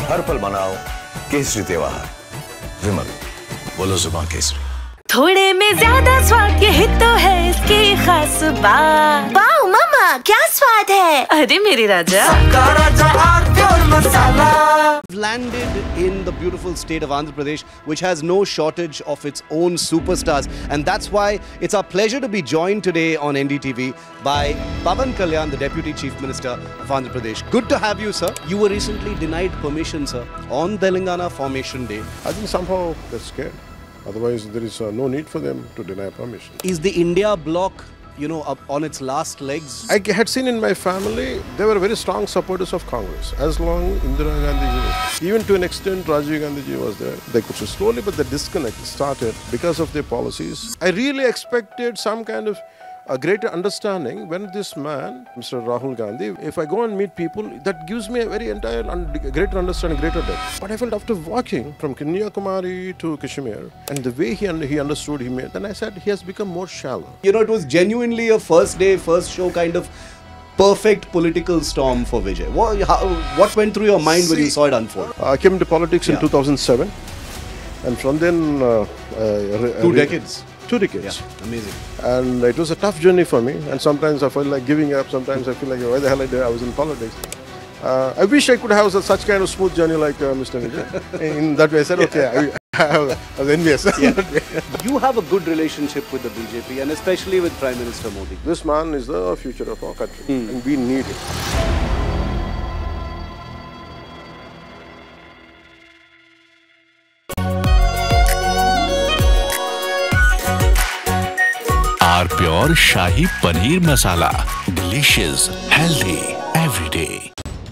हर पल मनाओ केसरी त्योहार। विमल, बोलो जुबान केसरी। थोड़े में ज्यादा स्वाद, यही तो है इसकी खास बात। वाओ मामा, क्या स्वाद है। अरे मेरे राजा, landed in the beautiful state of Andhra Pradesh, which has no shortage of its own superstars, and that's why it's our pleasure to be joined today on NDTV by Pawan Kalyan, the Deputy Chief Minister of Andhra Pradesh. Good to have you, sir. You were recently denied permission, sir, on Telangana Formation Day. I think somehow they're scared. Otherwise, there is no need for them to deny permission. Is the India bloc, up on its last legs? I had seen in my family, they were very strong supporters of Congress. As long Indira Gandhi ji, even to an extent Rajiv Gandhi ji was there, they could slowly, but the disconnect started because of their policies. I really expected some kind of a greater understanding when this man, Mr. Rahul Gandhi, if I go and meet people, that gives me a very greater understanding, greater depth. But I felt after walking from Kanyakumari to Kashmir, and the way he understood, then I said he has become more shallow. It was genuinely a first day, first show kind of perfect political storm for Vijay. What went through your mind when you saw it unfold? I came into politics in 2007, and from then... 2 decades. 2 decades. Yeah, amazing. And it was a tough journey for me, and sometimes I felt like giving up, sometimes I feel like, why the hell I was in politics. I wish I could have such kind of smooth journey like Mr. Vijay. In that way, I said, okay, I was envious. Yeah. You have a good relationship with the BJP, and especially with Prime Minister Modi. This man is the future of our country, and we need it. Our Pure Shahi Paneer Masala. Delicious, healthy, every day.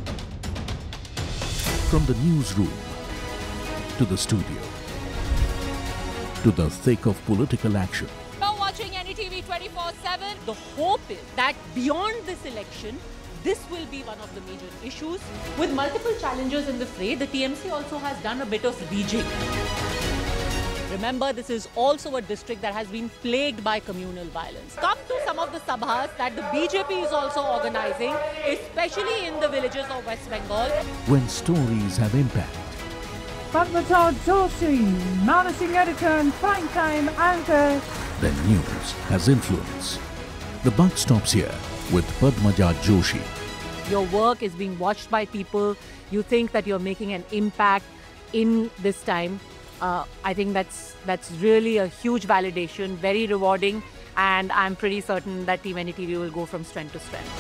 From the newsroom to the studio to the thick of political action. Now watching NDTV 24/7, the hope is that beyond this election, this will be one of the major issues. With multiple challenges in the fray, the TMC also has done a bit of rejigging. Remember, this is also a district that has been plagued by communal violence. Come to some of the sabhas that the BJP is also organizing, especially in the villages of West Bengal. When stories have impact. Padma Joshi, managing editor and primetime anchor. Then news has influence. The buck stops here with Padmaja Joshi. Your work is being watched by people. You think that you're making an impact in this time. I think that's really a huge validation, very rewarding, and I'm pretty certain that Team NDTV will go from strength to strength.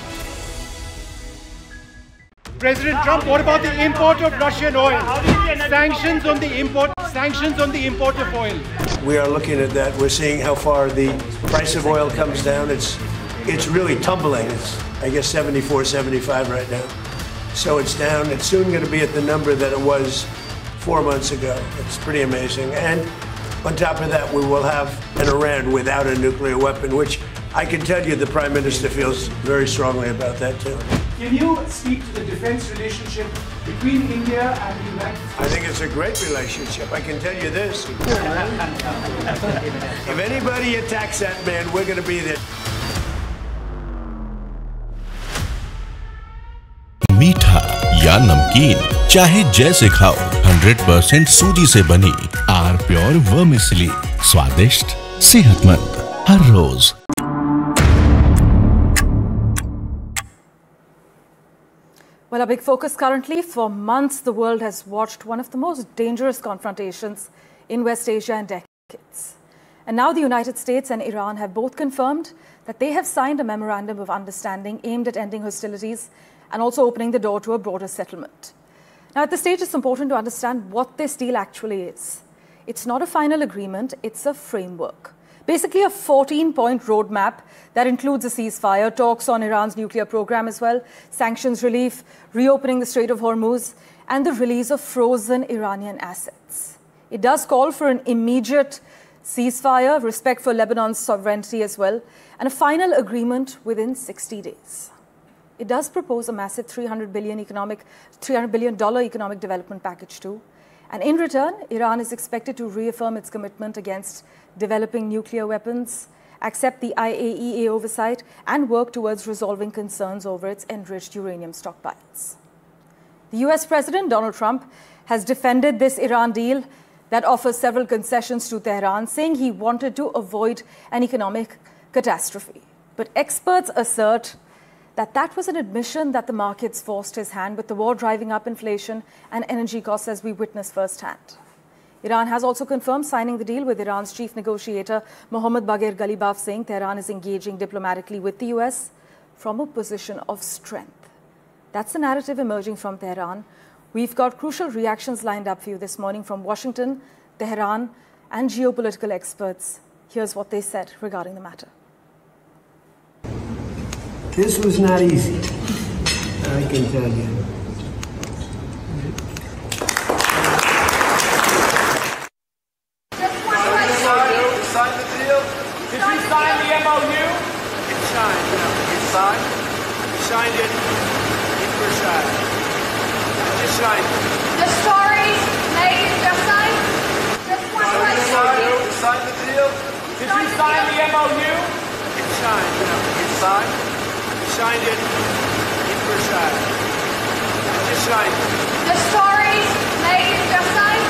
President Trump, what about the import of Russian oil? Sanctions on the import of oil. We are looking at that. We're seeing how far the price of oil comes down. It's really tumbling. It's, I guess, 74, 75 right now. So it's down. It's soon going to be at the number that it was 4 months ago. It's pretty amazing. And on top of that, we will have an Iran without a nuclear weapon, which I can tell you the Prime Minister feels very strongly about that too. Can you speak to the defense relationship between India and the United States? I think it's a great relationship. I can tell you this. If anybody attacks that man, we're going to be there. मीठा या नमकीन, चाहे जैसे खाओ, 100% सूजी से बनी are pure vermicelli, स्वादिष्ट, सेहतमंद, हर रोज। Well, a big focus currently. For months, the world has watched one of the most dangerous confrontations in West Asia in decades. And now the United States and Iran have both confirmed that they have signed a memorandum of understanding aimed at ending hostilities and also opening the door to a broader settlement. Now, at this stage, it's important to understand what this deal actually is. It's not a final agreement, it's a framework. Basically, a 14-point roadmap that includes a ceasefire, talks on Iran's nuclear program as well, sanctions relief, reopening the Strait of Hormuz, and the release of frozen Iranian assets. It does call for an immediate ceasefire, respect for Lebanon's sovereignty as well, and a final agreement within 60 days. It does propose a massive $300 billion economic development package too. And in return, Iran is expected to reaffirm its commitment against developing nuclear weapons, accept the IAEA oversight, and work towards resolving concerns over its enriched uranium stockpiles. The US President Donald Trump has defended this Iran deal that offers several concessions to Tehran, saying he wanted to avoid an economic catastrophe. But experts assert that that was an admission that the markets forced his hand, with the war driving up inflation and energy costs, as we witnessed firsthand. Iran has also confirmed signing the deal, with Iran's chief negotiator Mohammad Bagher Ghalibaf saying Tehran is engaging diplomatically with the US from a position of strength. That's the narrative emerging from Tehran. We've got crucial reactions lined up for you this morning from Washington, Tehran, and geopolitical experts. Here's what they said regarding the matter. This was not easy, I can tell you. Sign the deal? Did you sign the MOU? It's signed. It's signed? Signed it in Versailles. Just signed it. The stories made just signed? Just one question. Sign the deal? Did you sign the MOU? It's signed. It's signed? Signed it in Versailles. Just signed it. The stories made just signed?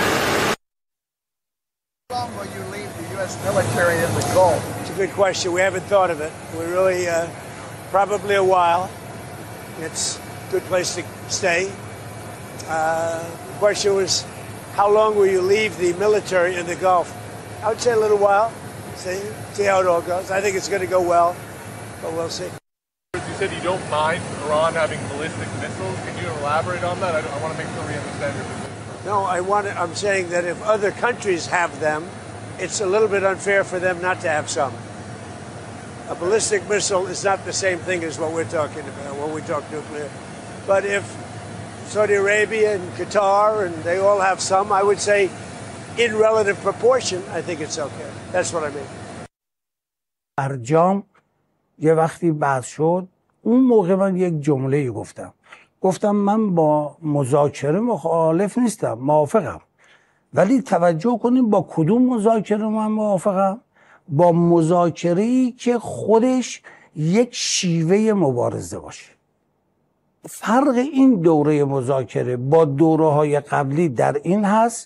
How long will you leave the U.S. military in the Gulf? It's a good question. We haven't thought of it. We're really probably a while. It's a good place to stay. The question was, how long will you leave the military in the Gulf? I would say a little while. See how it all goes. I think it's going to go well, but we'll see. You said you don't mind Iran having ballistic missiles. Can you elaborate on that? I want to make sure we understand your position. No, I'm saying that if other countries have them, it's a little bit unfair for them not to have some. A ballistic missile is not the same thing as what we're talking about when we talk nuclear. But if Saudi Arabia and Qatar, and they all have some, I would say in relative proportion, I think it's okay. That's what I mean. ارجام یه وقتی بحث شد، اون موقع من یک جمله‌ای گفتم من با مذاکره مخالف نیستم، موافقم. ولی توجه کنیم با کدوم مذاکره من موافقم؟ با مذاکره‌ای که خودش یک شیوه مبارزه باشه. فرق این دوره مذاکره با دوره‌های قبلی در این هست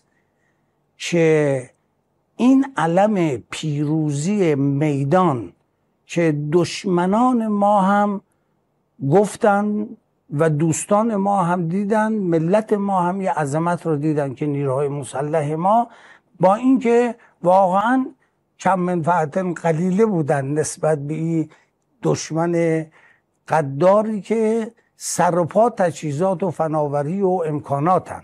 که این علم پیروزی میدان که دشمنان ما هم گفتن و دوستان ما هم دیدن، ملت ما هم یه عظمت رو دیدن که نیروهای مسلح ما با اینکه واقعا کم منفعت قلیله بودن نسبت به این دشمن قداری که سر و پا تجهیزات و فناوری و امکاناتن.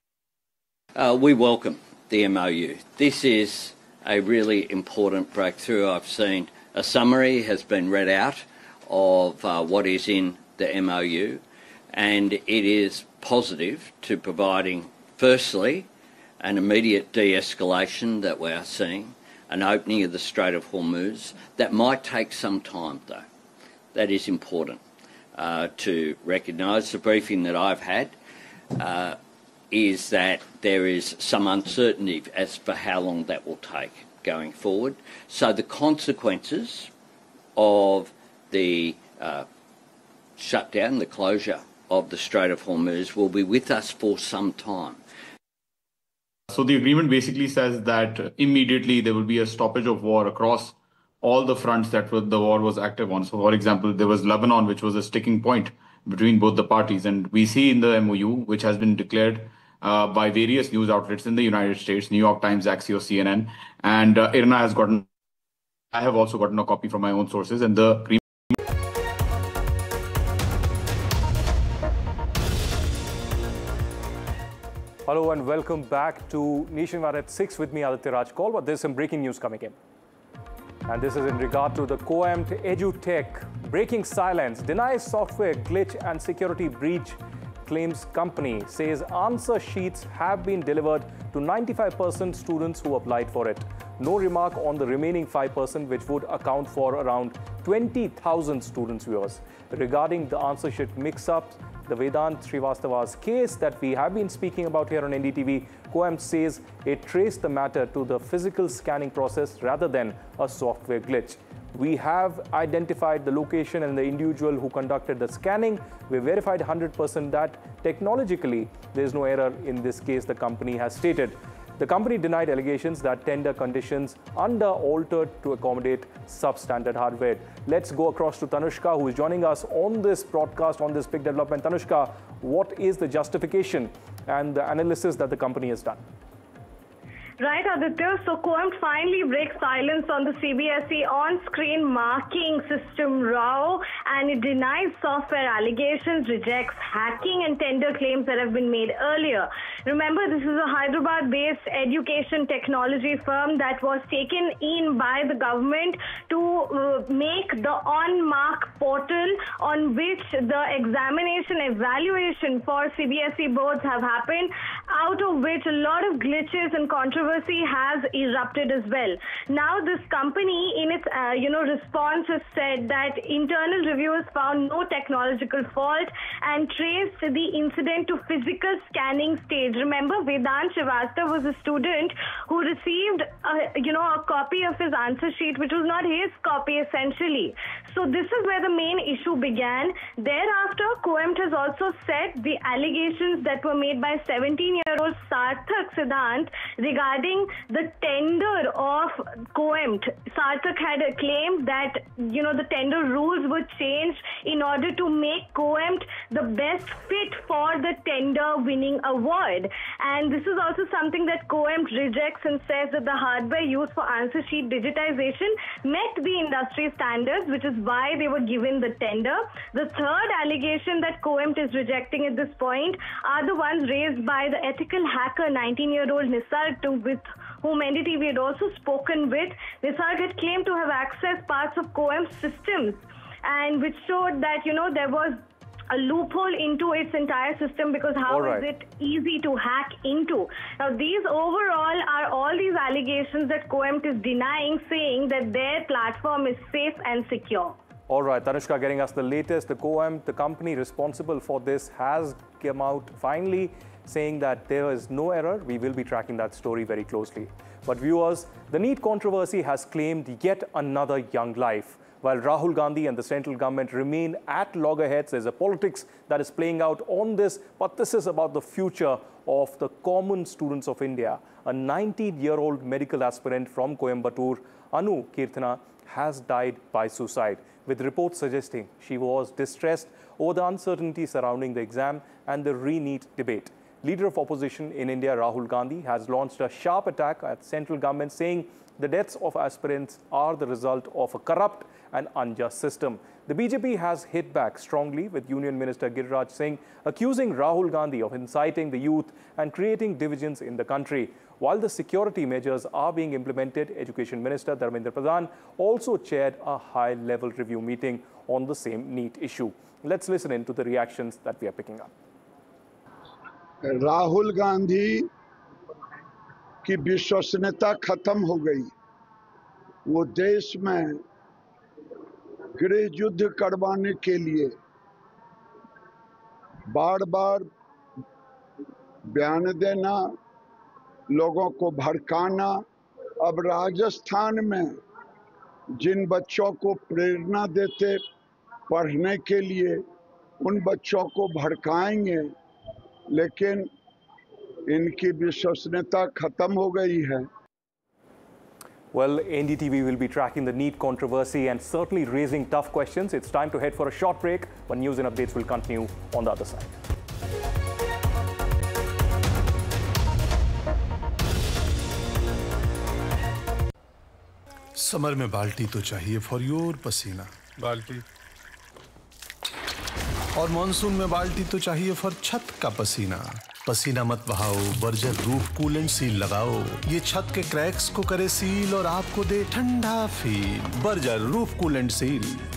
We welcome the MOU. This is a really important breakthrough. I've seen a summary has been read out of what is in the MOU, and it is positive to providing, firstly, an immediate de-escalation that we are seeing, an opening of the Strait of Hormuz. That might take some time, though. That is important to recognise. The briefing that I've had is that there is some uncertainty as for how long that will take going forward. So the consequences of the shutdown, the closure of the Strait of Hormuz, will be with us for some time. So the agreement basically says that immediately there will be a stoppage of war across all the fronts that the war was active on. So, for example, there was Lebanon, which was a sticking point between both the parties. And we see in the MOU, which has been declared by various news outlets in the United States, New York Times, Axios, CNN, and IRNA has gotten, I have also gotten a copy from my own sources, and the agreement. Hello and welcome back to Nationwide at 6 with me, Aditya Raj Kaul. But there's some breaking news coming in. And this is in regard to the Coamt EduTech. Breaking silence, denies software glitch and security breach. Claims company says answer sheets have been delivered to 95% students who applied for it. No remark on the remaining 5%, which would account for around 20,000 students' viewers. Regarding the answer sheet mix-ups, the Vedant Srivastava's case that we have been speaking about here on NDTV, Coamt says it traced the matter to the physical scanning process rather than a software glitch. We have identified the location and the individual who conducted the scanning. We verified 100% that technologically, there is no error in this case, the company has stated. The company denied allegations that tender conditions altered to accommodate substandard hardware. Let's go across to Tanushka, who is joining us on this broadcast, on this big development. Tanushka, what is the justification and the analysis that the company has done? Right, Aditya. So COAMT finally breaks silence on the CBSE on-screen marking system RAO, and it denies software allegations, rejects hacking and tender claims that have been made earlier. Remember, this is a Hyderabad-based education technology firm that was taken in by the government to make the on-mark portal on which the examination evaluation for CBSE boards have happened, out of which a lot of glitches and controversy has erupted as well. Now, this company, in its response, has said that internal reviewers found no technological fault and traced the incident to physical scanning stage. Remember, Vedant Srivastava was a student who received a copy of his answer sheet, which was not his copy essentially. So this is where the main issue began. Thereafter, COAMT has also said the allegations that were made by 17-year-old Sarthak Siddhant regarding the tender of COAMT. Sarthak had claimed that, the tender rules were changed in order to make COAMT the best fit for the tender winning award. And this is also something that COAMT rejects and says that the hardware used for answer sheet digitization met the industry standards, which is why they were given the tender. The third allegation that COAMT is rejecting at this point are the ones raised by the ethical hacker 19-year-old Nisarg, with whom NDTV had also spoken with. Nisarg had claimed to have accessed parts of COAMT systems, and which showed that, there was a loophole into its entire system, because how is it easy to hack into? Now, these overall are all these allegations that COAMT is denying, saying that their platform is safe and secure. All right, Tanushka, getting us the latest. The COAMT, the company responsible for this, has come out finally saying that there is no error. We will be tracking that story very closely. But viewers, the NEET controversy has claimed yet another young life. While Rahul Gandhi and the central government remain at loggerheads, there's a politics that is playing out on this, but this is about the future of the common students of India. A 19-year-old medical aspirant from Coimbatore, Anu Kirthana, has died by suicide, with reports suggesting she was distressed over the uncertainty surrounding the exam and the re-NEET debate. Leader of opposition in India, Rahul Gandhi, has launched a sharp attack at central government, saying the deaths of aspirants are the result of a corrupt and unjust system. The BJP has hit back strongly, with Union Minister Giriraj Singh accusing Rahul Gandhi of inciting the youth and creating divisions in the country. While the security measures are being implemented, Education Minister Dharmendra Pradhan also chaired a high-level review meeting on the same NEET issue. Let's listen in to the reactions that we are picking up. Rahul Gandhi की विश्वसनीयता खत्म हो गई। वो देश में गृह युद्ध करवाने के लिए बार बार बयान देना, लोगों को भड़काना। अब राजस्थान में जिन बच्चों को प्रेरणा देते पढ़ने के लिए, उन बच्चों को भड़काएंगे, लेकिन इनकी विश्वसनीयता खत्म हो गई है। Well, NDTV will be tracking the NEET controversy and certainly raising tough questions. It's time to head for a short break, but news and updates will continue on the other side. Summer में बाल्टी तो चाहिए for your पसीना, बाल्टी। और monsoon में बाल्टी तो चाहिए फॉर छत का पसीना। पसीना मत बहाओ, बर्जर रूफ कूलेंट सील लगाओ। ये छत के क्रैक्स को करे सील और आपको दे ठंडा feel. Berger roof coolant seal.